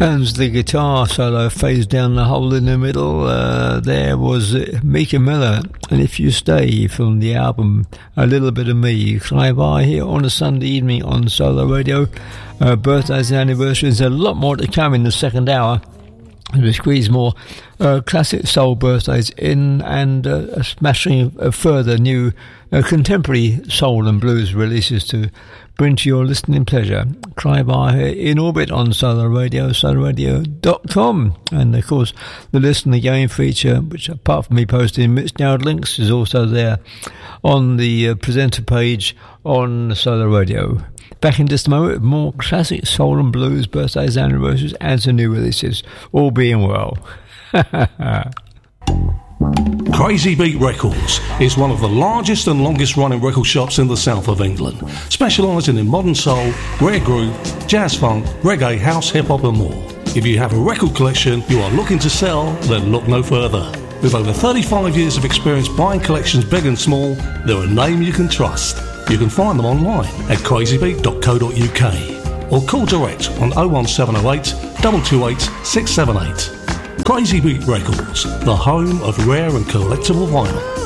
As the guitar solo fades down the hole in the middle, there was Mika Miller, and If You Stay, from the album A Little Bit of Me. Clive R here on a Sunday evening on Solar Radio. Birthdays and anniversaries, a lot more to come in the second hour. We squeeze more classic soul birthdays in, and smashing further new contemporary soul and blues releases to bring to your listening pleasure. Clive R here in orbit on Solar Radio, solarradio.com. And of course, the Listen Again feature, which apart from me posting mixed down links, is also there on the presenter page on Solar Radio. Back in just a moment with more classic soul and blues birthdays, anniversaries, and some new releases, all being well. Crazy Beat Records is one of the largest and longest running record shops in the south of England, specialising in modern soul, rare groove, jazz funk, reggae, house, hip hop and more. If you have a record collection you are looking to sell, then look no further. With over 35 years of experience buying collections big and small, they're a name you can trust. You can find them online at crazybeat.co.uk or call direct on 01708 228 678. Crazy Beat Records, the home of rare and collectible vinyl.